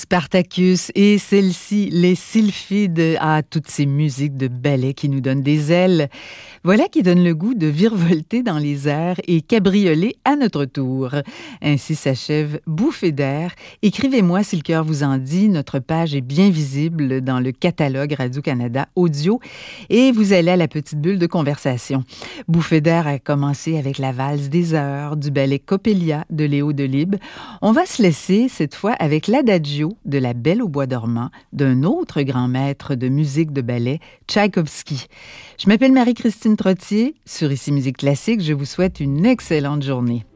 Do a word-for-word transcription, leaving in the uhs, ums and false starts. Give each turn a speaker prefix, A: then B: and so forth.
A: Spartacus et celle-ci, les Sylphides, à toutes ces musiques de ballet qui nous donnent des ailes. Voilà qui donne le goût de virevolter dans les airs et cabrioler à notre tour. Ainsi s'achève Bouffée d'air. Écrivez-moi si le cœur vous en dit. Notre page est bien visible dans le catalogue Radio-Canada Audio et vous allez à la petite bulle de conversation. Bouffée d'air a commencé avec la valse des heures du ballet Coppelia de Léo Delibes. On va se laisser cette fois avec l'adagio de La Belle au bois dormant d'un autre grand maître de musique de ballet, Tchaïkovski. Je m'appelle Marie-Christine Trottier. Sur Ici Musique Classique, je vous souhaite une excellente journée.